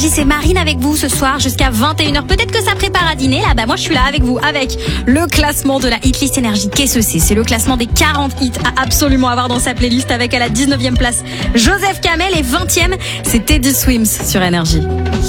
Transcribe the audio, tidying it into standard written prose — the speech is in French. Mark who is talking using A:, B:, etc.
A: Énergie, c'est Marine avec vous ce soir jusqu'à 21h. Peut-être que ça prépare à dîner. Là, moi je suis là avec vous avec le classement de la Hitlist Énergie. Qu'est-ce que c'est ? C'est le classement des 40 hits à absolument avoir dans sa playlist, avec à la 19e place Joseph Kamel et 20e, c'est Teddy Swims sur Énergie.